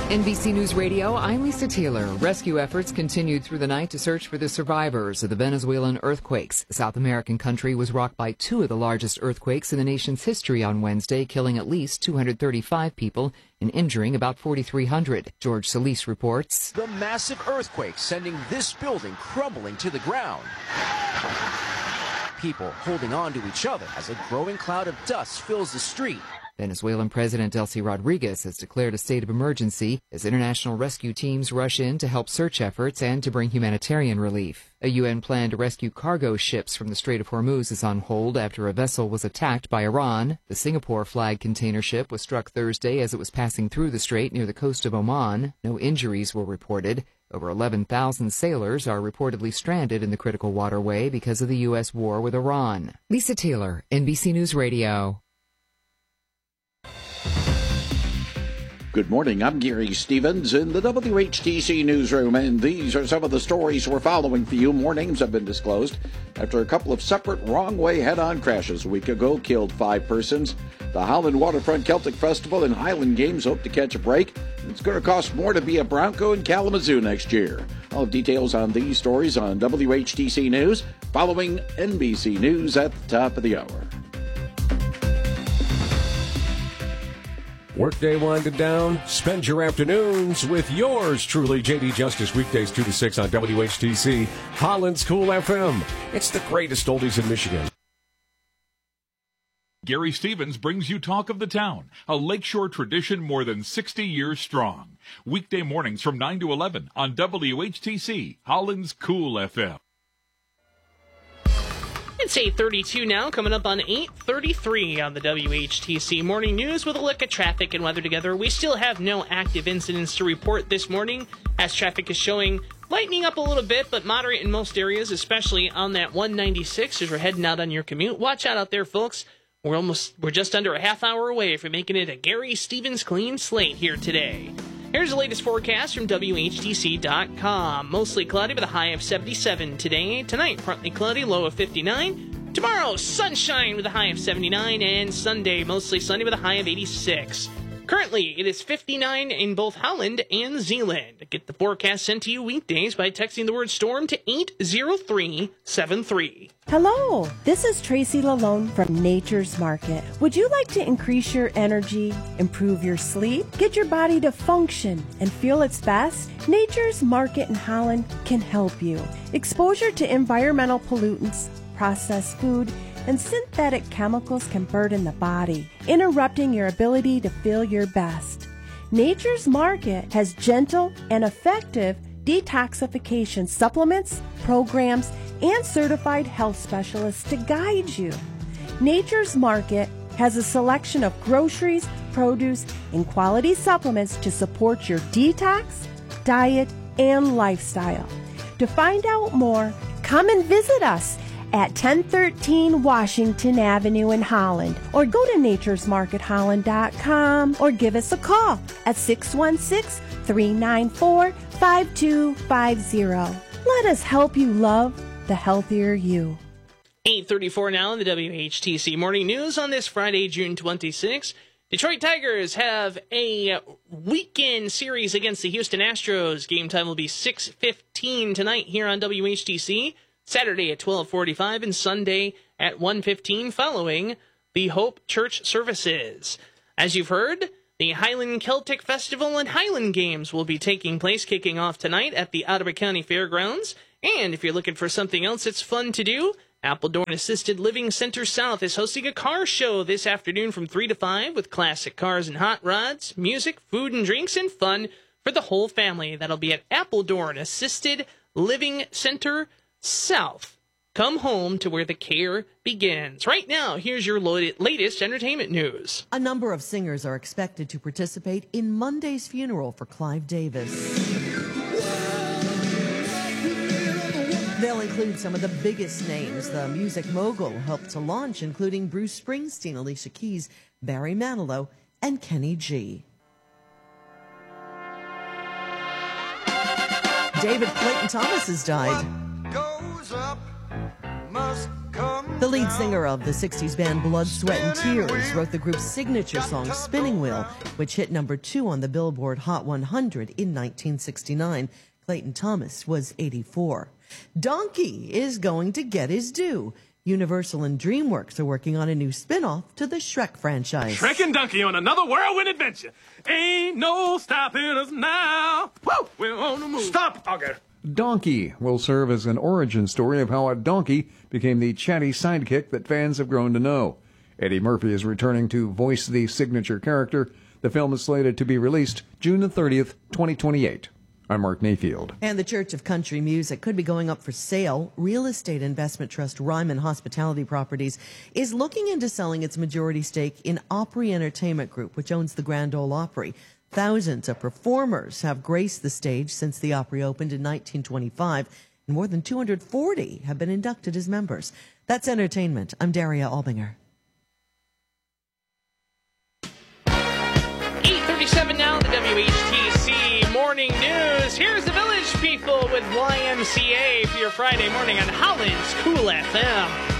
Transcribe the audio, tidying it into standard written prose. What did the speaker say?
NBC News Radio, I'm Lisa Taylor. Rescue efforts continued through the night to search for the survivors of the Venezuelan earthquakes. The South American country was rocked by two of the largest earthquakes in the nation's history on Wednesday, killing at least 235 people and injuring about 4,300. George Solis reports. The massive earthquake sending this building crumbling to the ground. People holding on to each other as a growing cloud of dust fills the street. Venezuelan President Delcy Rodriguez has declared a state of emergency as international rescue teams rush in to help search efforts and to bring humanitarian relief. A UN plan to rescue cargo ships from the Strait of Hormuz is on hold after a vessel was attacked by Iran. The Singapore-flagged container ship was struck Thursday as it was passing through the strait near the coast of Oman. No injuries were reported. Over 11,000 sailors are reportedly stranded in the critical waterway because of the U.S. war with Iran. Lisa Taylor, NBC News Radio. Good morning, I'm Gary Stevens in the WHTC newsroom, and these are some of the stories we're following for you. More names have been disclosed after a couple of separate wrong-way head-on crashes a week ago killed 5 persons. The Holland Waterfront Celtic Festival and Highland Games hope to catch a break. It's going to cost more to be a Bronco in Kalamazoo next year. All details on these stories on WHTC News, following NBC News at the top of the hour. Workday winding down. Spend your afternoons with yours truly, J.D. Justice, weekdays 2 to 6 on WHTC, Holland's Cool FM. It's the greatest oldies in Michigan. Gary Stevens brings you Talk of the Town, a lakeshore tradition more than 60 years strong. Weekday mornings from 9 to 11 on WHTC, Holland's Cool FM. It's 8:32 now, coming up on 8:33 on the WHTC Morning News with a look at traffic and weather together. We still have no active incidents to report this morning, as traffic is showing lightening up a little bit, but moderate in most areas, especially on that 196 as we're heading out on your commute. Watch out there, folks. We're just under a half hour away from making it a Gary Stevens clean slate here today. Here's the latest forecast from WHTC.com. Mostly cloudy with a high of 77 today. Tonight, partly cloudy, low of 59. Tomorrow, sunshine with a high of 79. And Sunday, mostly sunny with a high of 86. Currently, it is 59 in both Holland and Zeeland. Get the forecast sent to you weekdays by texting the word storm to 80373. Hello, this is Tracy Lalone from Nature's Market. Would you like to increase your energy, improve your sleep, get your body to function and feel its best? Nature's Market in Holland can help you. Exposure to environmental pollutants, processed food, and synthetic chemicals can burden the body, interrupting your ability to feel your best. Nature's Market has gentle and effective detoxification supplements, programs, and certified health specialists to guide you. Nature's Market has a selection of groceries, produce, and quality supplements to support your detox, diet, and lifestyle. To find out more, come and visit us at 1013 Washington Avenue in Holland, or go to naturesmarketholland.com, or give us a call at 616-394-5250. Let us help you love the healthier you. 8:34 now in the WHTC Morning News on this Friday, June 26. Detroit Tigers have a weekend series against the Houston Astros. Game time will be 6:15 tonight here on WHTC. Saturday at 12:45 and Sunday at 1:15 following the Hope Church services. As you've heard, the Highland Celtic Festival and Highland Games will be taking place, kicking off tonight at the Ottawa County Fairgrounds. And if you're looking for something else that's fun to do, Appledorn Assisted Living Center South is hosting a car show this afternoon from 3 to 5 with classic cars and hot rods, music, food and drinks, and fun for the whole family. That'll be at Appledorn Assisted Living Center South. Come home to where the care begins. Right now, here's your latest entertainment news. A number of singers are expected to participate in Monday's funeral for Clive Davis. They'll include some of the biggest names the music mogul helped to launch, including Bruce Springsteen, Alicia Keys, Barry Manilow, and Kenny G. David Clayton Thomas has died. The lead singer of the 60s band Blood, Sweat and Tears wrote the group's signature song Spinning Wheel, which hit number 2 on the Billboard Hot 100 in 1969. Clayton Thomas was 84. Donkey is going to get his due. Universal and DreamWorks are working on a new spin-off to the Shrek franchise. Shrek and Donkey on another whirlwind adventure. Ain't no stopping us now. Woo! We're on the move. Stop, Auger. Donkey will serve as an origin story of how a donkey became the chatty sidekick that fans have grown to know. Eddie Murphy is returning to voice the signature character. The film is slated to be released June the 30th, 2028. I'm Mark Mayfield. And the Church of Country Music could be going up for sale. Real estate investment trust Ryman Hospitality Properties is looking into selling its majority stake in Opry Entertainment Group, which owns the Grand Ole Opry. Thousands of performers have graced the stage since the Opry opened in 1925, and more than 240 have been inducted as members. That's entertainment. I'm Daria Albinger. 8:37 now, the WHTC Morning News. Here's the Village People with YMCA for your Friday morning on Holland's Cool FM.